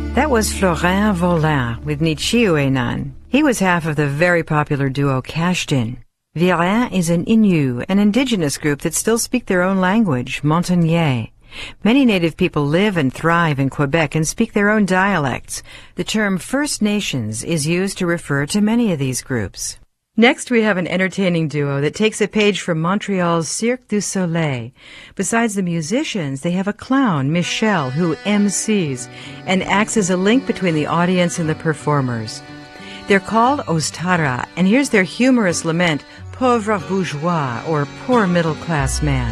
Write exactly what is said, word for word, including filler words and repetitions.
That was Florent Volin with Nichiuenan. He was half of the very popular duo Kashtin. Virin is an Innu, an indigenous group that still speak their own language, Montagnais. Many native people live and thrive in Quebec and speak their own dialects. The term First Nations is used to refer to many of these groups. Next, we have an entertaining duo that takes a page from Montreal's Cirque du Soleil. Besides the musicians, they have a clown, Michel, who M Cs and acts as a link between the audience and the performers. They're called Ostara, and here's their humorous lament, Pauvre bourgeois, or poor middle-class man.